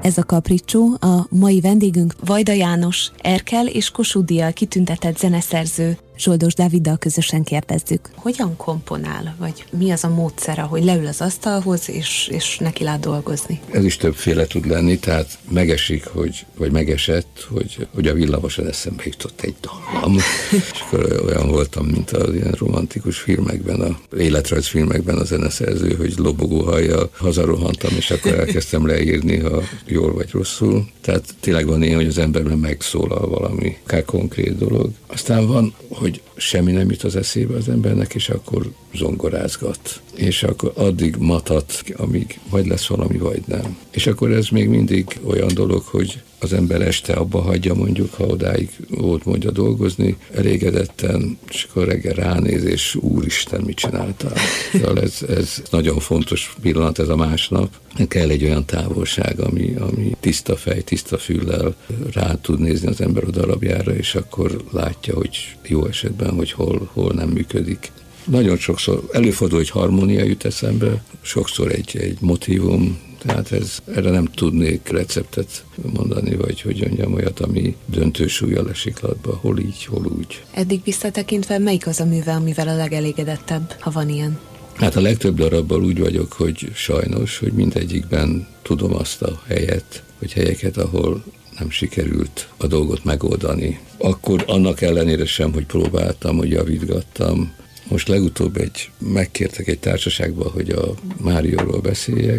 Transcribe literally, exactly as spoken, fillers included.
Ez a Capriccio, a mai vendégünk Vajda János, Erkel és Kossuth díjjal kitüntetett zeneszerző. Zsoldos Dáviddal közösen kérdezzük. Hogyan komponál, vagy mi az a módszere, hogy leül az asztalhoz, és, és neki lát dolgozni? Ez is többféle tud lenni, tehát megesik, hogy, vagy megesett, hogy, hogy a villamoson eszembe jutott egy dallam. És akkor olyan voltam, mint az ilyen romantikus filmekben, a életrajz filmekben a zeneszerző, hogy lobogó hajjal hazarohantam, és akkor elkezdtem leírni, ha jól vagy rosszul. Tehát tényleg van ilyen, hogy az emberben megszólal valami akár konkrét dolog. Aztán van, hogy semmi nem jut az eszébe az embernek, és akkor zongorázgat. És akkor addig matat, amíg vagy lesz valami, vagy nem. És akkor ez még mindig olyan dolog, hogy az ember este abba hagyja, mondjuk, ha odáig volt mondja dolgozni, elégedetten, és akkor reggel ránéz, és úristen, mit csináltál. Szóval ez, ez nagyon fontos pillanat, ez a másnap. Kell egy olyan távolság, ami, ami tiszta fej, tiszta füllel rá tud nézni az ember a darabjára, és akkor látja, hogy jó esetben, hogy hol, hol nem működik. Nagyon sokszor előfordul, hogy harmónia jut eszembe, sokszor egy, egy motívum, tehát ez, erre nem tudnék receptet mondani, vagy hogy mondjam, olyat, ami döntő súlya lesiklatba, hol így, hol úgy. Eddig visszatekintve melyik az a műve, amivel a legelégedettebb, ha van ilyen? Hát a legtöbb darabbal úgy vagyok, hogy sajnos, hogy mindegyikben tudom azt a helyet, vagy helyeket, ahol nem sikerült a dolgot megoldani. Akkor annak ellenére sem, hogy próbáltam, hogy javítgattam. Most legutóbb egy, megkértek egy társaságba, hogy a Márióról beszéljek,